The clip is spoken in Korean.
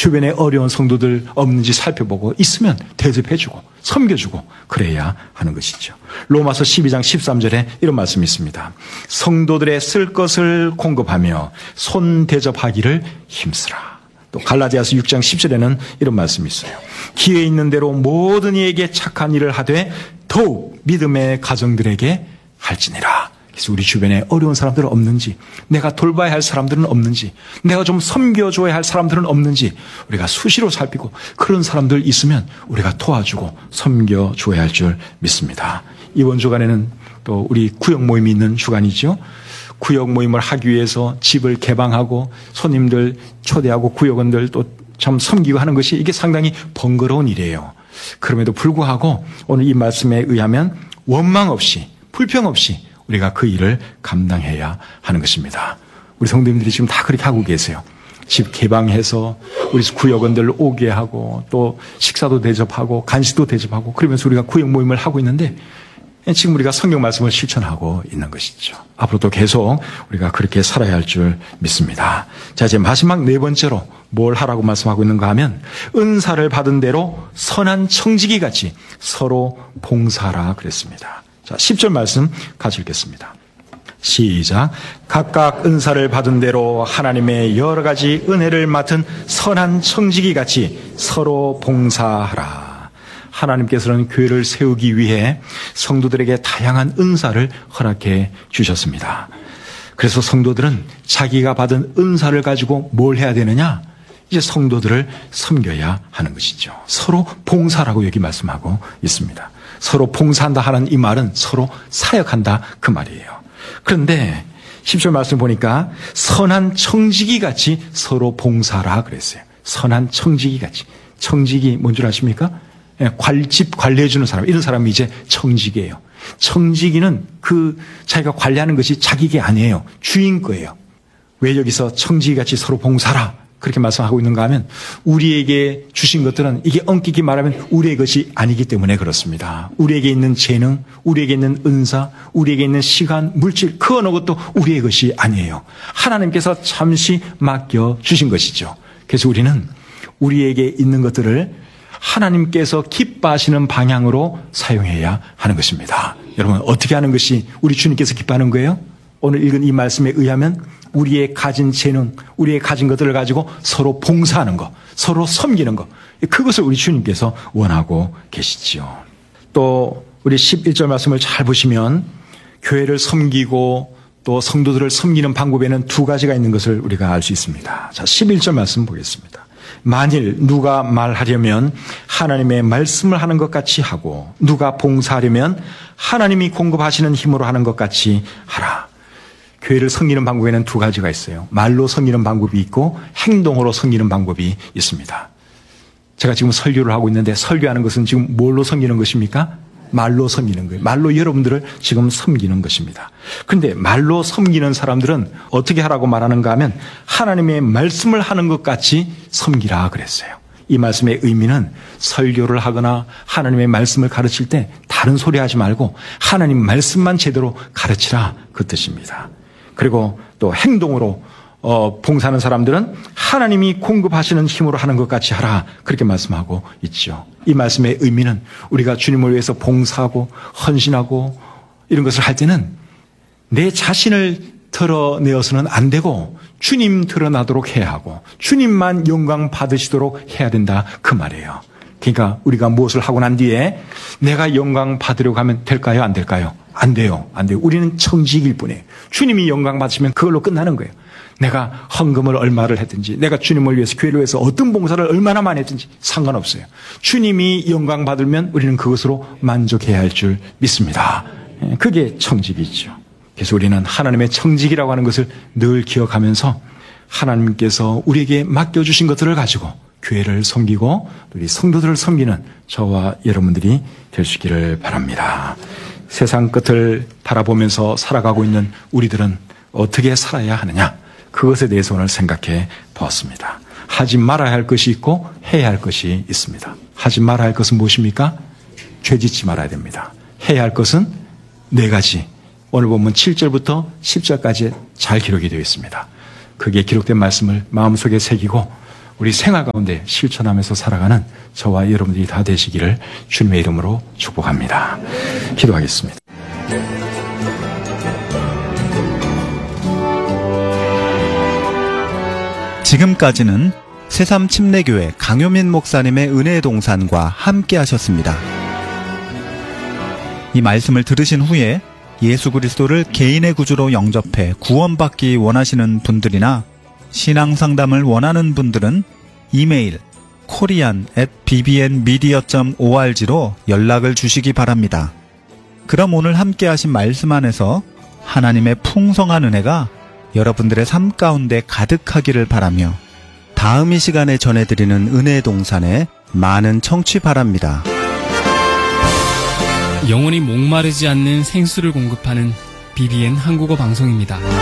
주변에 어려운 성도들 없는지 살펴보고 있으면 대접해주고 섬겨주고 그래야 하는 것이죠. 로마서 12장 13절에 이런 말씀이 있습니다. 성도들의 쓸 것을 공급하며 손 대접하기를 힘쓰라. 또 갈라디아서 6장 10절에는 이런 말씀이 있어요. 기회 있는 대로 모든 이에게 착한 일을 하되 더욱 믿음의 가정들에게 할지니라. 그래서 우리 주변에 어려운 사람들은 없는지, 내가 돌봐야 할 사람들은 없는지, 내가 좀 섬겨줘야 할 사람들은 없는지 우리가 수시로 살피고 그런 사람들 있으면 우리가 도와주고 섬겨줘야 할 줄 믿습니다. 이번 주간에는 또 우리 구역 모임이 있는 주간이죠. 구역 모임을 하기 위해서 집을 개방하고 손님들 초대하고 구역원들 또 참 섬기고 하는 것이 이게 상당히 번거로운 일이에요. 그럼에도 불구하고 오늘 이 말씀에 의하면 원망 없이 불평 없이 우리가 그 일을 감당해야 하는 것입니다. 우리 성도님들이 지금 다 그렇게 하고 계세요. 집 개방해서 우리 구역원들 오게 하고 또 식사도 대접하고 간식도 대접하고 그러면서 우리가 구역 모임을 하고 있는데 지금 우리가 성경 말씀을 실천하고 있는 것이죠. 앞으로도 계속 우리가 그렇게 살아야 할 줄 믿습니다. 자, 이제 마지막 네 번째로 뭘 하라고 말씀하고 있는가 하면 은사를 받은 대로 선한 청지기 같이 서로 봉사하라 그랬습니다. 자, 10절 말씀 같이 읽겠습니다. 시작. 각각 은사를 받은 대로 하나님의 여러 가지 은혜를 맡은 선한 청지기 같이 서로 봉사하라. 하나님께서는 교회를 세우기 위해 성도들에게 다양한 은사를 허락해 주셨습니다. 그래서 성도들은 자기가 받은 은사를 가지고 뭘 해야 되느냐? 이제 성도들을 섬겨야 하는 것이죠. 서로 봉사라고 여기 말씀하고 있습니다. 서로 봉사한다 하는 이 말은 서로 사역한다 그 말이에요. 그런데 10절 말씀 보니까 선한 청지기 같이 서로 봉사라 그랬어요. 선한 청지기 같이. 청지기 뭔 줄 아십니까? 집 관리해주는 사람, 이런 사람이 이제 청지기예요. 청지기는 자기가 관리하는 것이 자기 게 아니에요. 주인 거예요. 왜 여기서 청지기같이 서로 봉사라 그렇게 말씀하고 있는가 하면 우리에게 주신 것들은 이게 엄격히 말하면 우리의 것이 아니기 때문에 그렇습니다. 우리에게 있는 재능, 우리에게 있는 은사, 우리에게 있는 시간, 물질 그 어느 것도 우리의 것이 아니에요. 하나님께서 잠시 맡겨주신 것이죠. 그래서 우리는 우리에게 있는 것들을 하나님께서 기뻐하시는 방향으로 사용해야 하는 것입니다. 여러분 어떻게 하는 것이 우리 주님께서 기뻐하는 거예요? 오늘 읽은 이 말씀에 의하면 우리의 가진 재능, 우리의 가진 것들을 가지고 서로 봉사하는 것, 서로 섬기는 것, 그것을 우리 주님께서 원하고 계시지요. 또 우리 11절 말씀을 잘 보시면 교회를 섬기고 또 성도들을 섬기는 방법에는 두 가지가 있는 것을 우리가 알 수 있습니다. 자, 11절 말씀 보겠습니다. 만일 누가 말하려면 하나님의 말씀을 하는 것 같이 하고 누가 봉사하려면 하나님이 공급하시는 힘으로 하는 것 같이 하라. 교회를 섬기는 방법에는 두 가지가 있어요. 말로 섬기는 방법이 있고 행동으로 섬기는 방법이 있습니다. 제가 지금 설교를 하고 있는데 설교하는 것은 지금 뭘로 섬기는 것입니까? 말로 섬기는 거예요. 말로 여러분들을 지금 섬기는 것입니다. 그런데 말로 섬기는 사람들은 어떻게 하라고 말하는가 하면 하나님의 말씀을 하는 것 같이 섬기라 그랬어요. 이 말씀의 의미는 설교를 하거나 하나님의 말씀을 가르칠 때 다른 소리 하지 말고 하나님 말씀만 제대로 가르치라 그 뜻입니다. 그리고 또 행동으로 봉사하는 사람들은 하나님이 공급하시는 힘으로 하는 것 같이 하라 그렇게 말씀하고 있죠. 이 말씀의 의미는 우리가 주님을 위해서 봉사하고 헌신하고 이런 것을 할 때는 내 자신을 드러내어서는 안 되고 주님 드러나도록 해야 하고 주님만 영광 받으시도록 해야 된다 그 말이에요. 그러니까 우리가 무엇을 하고 난 뒤에 내가 영광 받으려고 하면 될까요? 안 될까요? 안 돼요. 안 돼요. 우리는 청지기일 뿐이에요. 주님이 영광 받으시면 그걸로 끝나는 거예요. 내가 헌금을 얼마를 했든지 내가 주님을 위해서 교회를 위해서 어떤 봉사를 얼마나 많이 했든지 상관없어요. 주님이 영광 받으면 우리는 그것으로 만족해야 할 줄 믿습니다. 그게 청지기죠. 그래서 우리는 하나님의 청지기라고 하는 것을 늘 기억하면서 하나님께서 우리에게 맡겨주신 것들을 가지고 교회를 섬기고 우리 성도들을 섬기는 저와 여러분들이 될 수 있기를 바랍니다. 세상 끝을 바라보면서 살아가고 있는 우리들은 어떻게 살아야 하느냐, 그것에 대해서 오늘 생각해 보았습니다. 하지 말아야 할 것이 있고 해야 할 것이 있습니다. 하지 말아야 할 것은 무엇입니까? 죄짓지 말아야 됩니다. 해야 할 것은 네 가지. 오늘 보면 7절부터 10절까지 잘 기록이 되어 있습니다. 그게 기록된 말씀을 마음속에 새기고 우리 생활 가운데 실천하면서 살아가는 저와 여러분들이 다 되시기를 주님의 이름으로 축복합니다. 기도하겠습니다. 지금까지는 새삼침례교회 강효민 목사님의 은혜의 동산과 함께 하셨습니다. 이 말씀을 들으신 후에 예수 그리스도를 개인의 구주로 영접해 구원받기 원하시는 분들이나 신앙상담을 원하는 분들은 이메일 korean@bbnmedia.org로 연락을 주시기 바랍니다. 그럼 오늘 함께 하신 말씀 안에서 하나님의 풍성한 은혜가 여러분들의 삶 가운데 가득하기를 바라며 다음 이 시간에 전해드리는 은혜의 동산에 많은 청취 바랍니다. 영원히 목마르지 않는 생수를 공급하는 BBN 한국어 방송입니다.